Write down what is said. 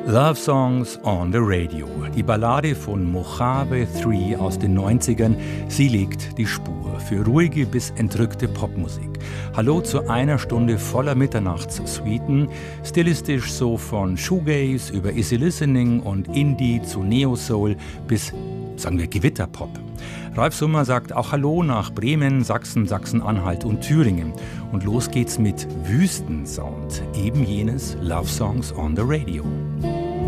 Love Songs on the Radio. Die Ballade von Mojave 3 aus den 90ern. Sie legt die Spur für ruhige bis entrückte Popmusik. Hallo zu einer Stunde voller Mitternachtssuiten. Stilistisch so von Shoegaze über Easy Listening und Indie zu Neo-Soul bis, sagen wir, Gewitterpop. Ralf Summer sagt auch Hallo nach Bremen, Sachsen, Sachsen-Anhalt und Thüringen. Und los geht's mit Wüstensound, eben jenes Love Songs on the Radio.